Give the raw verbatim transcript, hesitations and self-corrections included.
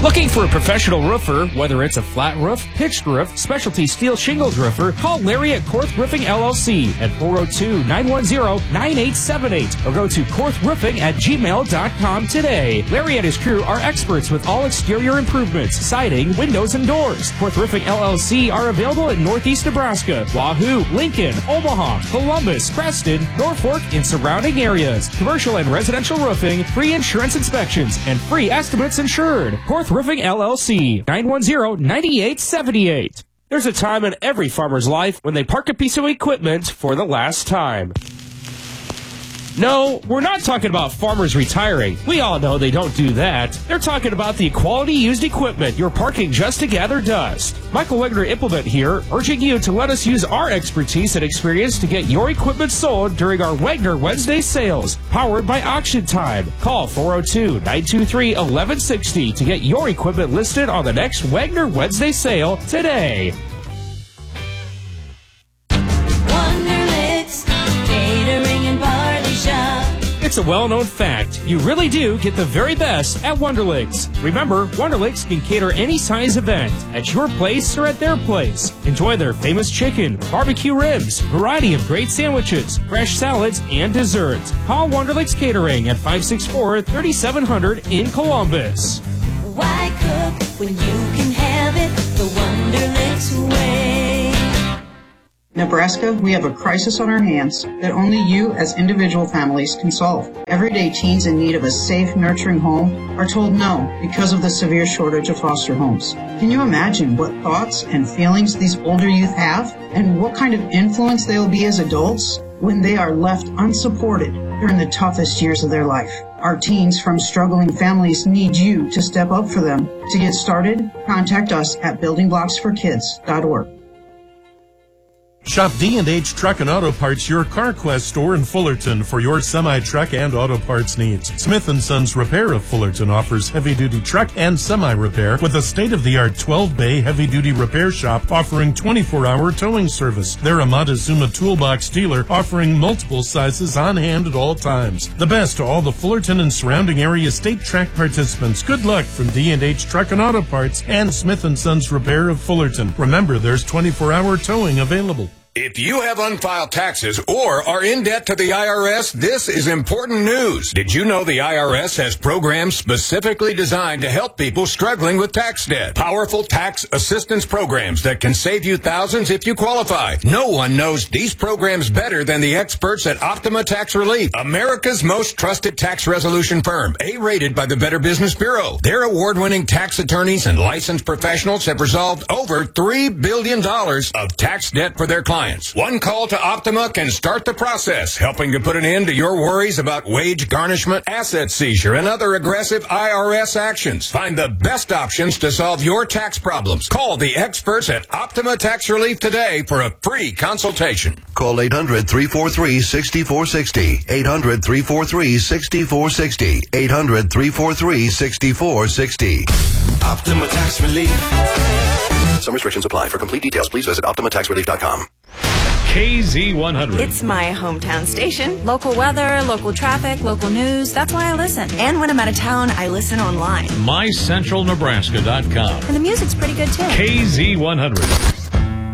Looking for a professional roofer, whether it's a flat roof, pitched roof, specialty steel shingles roofer, call Larry at Korth Roofing L L C at four oh two, nine one zero, nine eight seven eight or go to korth roofing at gmail dot com today. Larry and his crew are experts with all exterior improvements, siding, windows, and doors. Korth Roofing L L C are available in Northeast Nebraska, Wahoo, Lincoln, Omaha, Columbus, Preston, Norfolk, and surrounding areas. Commercial and residential roofing, free insurance inspections, and free estimates insured. Korth Roofing L L C, nine one zero, nine eight seven eight. There's a time in every farmer's life when they park a piece of equipment for the last time. No, we're not talking about farmers retiring. We all know they don't do that. They're talking about the quality used equipment you're parking just to gather dust. Michael Wegner Implement here, urging you to let us use our expertise and experience to get your equipment sold during our Wegner Wednesday sales, powered by Auction Time. Call four oh two, nine two three, one one six oh to get your equipment listed on the next Wegner Wednesday sale today. It's a well-known fact. You really do get the very best at Wonderlicks. Remember, Wonderlicks can cater any size event at your place or at their place. Enjoy their famous chicken, barbecue ribs, variety of great sandwiches, fresh salads, and desserts. Call Wonderlicks Catering at five six four, three seven zero zero in Columbus. Why cook when you can have it the Wonderlicks way? Nebraska, we have a crisis on our hands that only you as individual families can solve. Everyday teens in need of a safe, nurturing home are told no because of the severe shortage of foster homes. Can you imagine what thoughts and feelings these older youth have and what kind of influence they will be as adults when they are left unsupported during the toughest years of their life? Our teens from struggling families need you to step up for them. To get started, contact us at building blocks for kids dot org. Shop D and H Truck and Auto Parts, your CarQuest store in Fullerton for your semi-truck and auto parts needs. Smith and Sons Repair of Fullerton offers heavy-duty truck and semi-repair with a state-of-the-art twelve-bay heavy-duty repair shop offering twenty-four hour towing service. They're a Montezuma Toolbox dealer offering multiple sizes on hand at all times. The best to all the Fullerton and surrounding area state track participants. Good luck from D and H Truck and Auto Parts and Smith and Sons Repair of Fullerton. Remember, there's twenty-four hour towing available. If you have unfiled taxes or are in debt to the I R S, this is important news. Did you know the I R S has programs specifically designed to help people struggling with tax debt? Powerful tax assistance programs that can save you thousands if you qualify. No one knows these programs better than the experts at Optima Tax Relief, America's most trusted tax resolution firm, A-rated by the Better Business Bureau. Their award-winning tax attorneys and licensed professionals have resolved over three billion dollars of tax debt for their clients. One call to Optima can start the process, helping to put an end to your worries about wage garnishment, asset seizure, and other aggressive I R S actions. Find the best options to solve your tax problems. Call the experts at Optima Tax Relief today for a free consultation. Call eight hundred, three four three, six four six zero. eight hundred, three four three, six four six zero. eight hundred, three four three, six four six zero. Optima Tax Relief. Some restrictions apply. For complete details, please visit optima tax relief dot com. K Z one hundred. It's my hometown station. Local weather, local traffic, local news. That's why I listen. And when I'm out of town, I listen online. my central nebraska dot com. And the music's pretty good, too. K Z one hundred.